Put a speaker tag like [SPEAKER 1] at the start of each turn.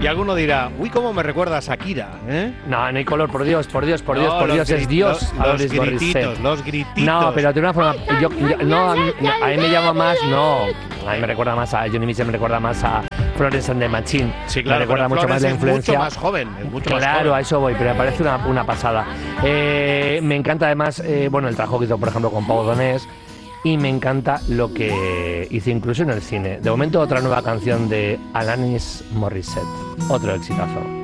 [SPEAKER 1] Y alguno dirá, uy, cómo me recuerda a Shakira, ¿eh?
[SPEAKER 2] No, no hay color, por Dios,
[SPEAKER 1] No,
[SPEAKER 2] es Dios.
[SPEAKER 1] Los grititos, los grititos.
[SPEAKER 2] No, pero de una forma, a mí me llama más, a mí me recuerda más a Johnny Mitchell, me recuerda más a Florence and the Machine.
[SPEAKER 1] Sí, claro,
[SPEAKER 2] me recuerda mucho
[SPEAKER 1] Florence
[SPEAKER 2] más la influencia.
[SPEAKER 1] Es mucho más joven,
[SPEAKER 2] Claro, a eso voy, pero me parece una pasada. Me encanta además, el trabajo que hizo, por ejemplo, con Pau Donés. Y me encanta lo que hizo incluso en el cine. De momento, otra nueva canción de Alanis Morissette. Otro exitazo.